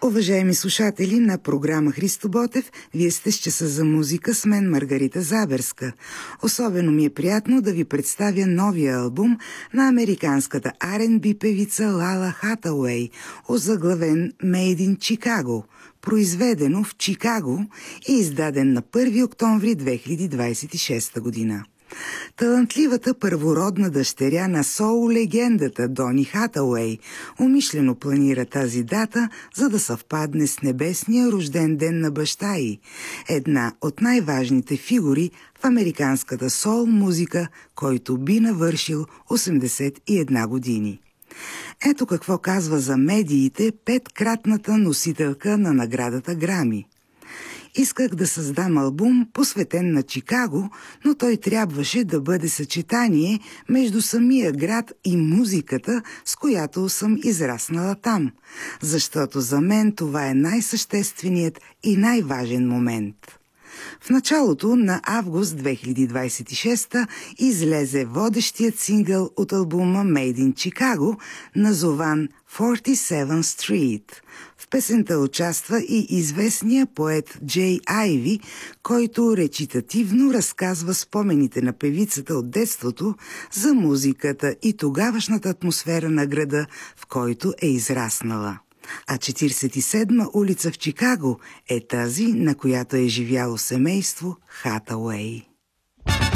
Уважаеми слушатели на програма Христо Ботев, вие сте с часа за музика с мен Маргарита Заберска. Особено ми е приятно да ви представя новия албум на американската R&B певица Лала Хатауей, озаглавен Made in Chicago, произведено в Чикаго и издаден на 1 октомври 2026 година. Талантливата първородна дъщеря на соул-легендата Дони Хатауей умишлено планира тази дата, за да съвпадне с небесния рожден ден на баща й, една от най-важните фигури в американската соул-музика, който би навършил 81 години. Ето какво казва за медиите петкратната носителка на наградата Грами. Исках да създам албум, посветен на Чикаго, но той трябваше да бъде съчетание между самия град и музиката, с която съм израснала там, защото за мен това е най-същественият и най-важен момент. В началото на август 2026 излезе водещият сингъл от албума Made in Chicago, назован 47th Street. В песента участва и известният поет Джей Айви, който речитативно разказва спомените на певицата от детството за музиката и тогавашната атмосфера на града, в който е израснала. А 47-ма улица в Чикаго е тази, на която е живяло семейство Хатауей.